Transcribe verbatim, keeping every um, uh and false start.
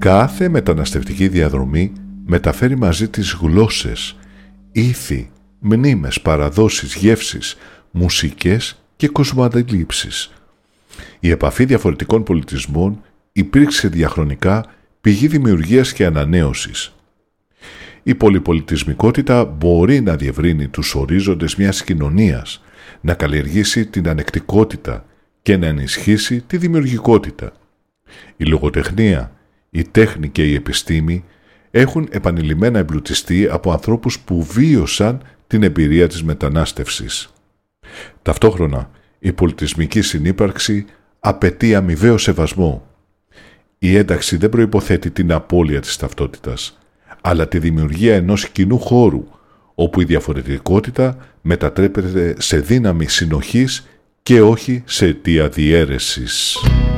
Κάθε μεταναστευτική διαδρομή μεταφέρει μαζί της γλώσσες, ήθη, μνήμες, παραδόσεις, γεύσεις, μουσικές και κοσμοαντιλήψεις. Η επαφή διαφορετικών πολιτισμών υπήρξε διαχρονικά πηγή δημιουργίας και ανανέωσης. Η πολυπολιτισμικότητα μπορεί να διευρύνει τους ορίζοντες μιας κοινωνίας, να καλλιεργήσει την ανεκτικότητα και να ενισχύσει τη δημιουργικότητα. Η λογοτεχνία, η τέχνη και η επιστήμη έχουν επανειλημμένα εμπλουτιστεί από ανθρώπους που βίωσαν την εμπειρία της μετανάστευσης. Ταυτόχρονα, η πολιτισμική συνύπαρξη απαιτεί αμοιβαίο σεβασμό. Η ένταξη δεν προϋποθέτει την απώλεια της ταυτότητας, αλλά τη δημιουργία ενός κοινού χώρου, όπου η διαφορετικότητα μετατρέπεται σε δύναμη συνοχής και όχι σε αιτία διαίρεσης.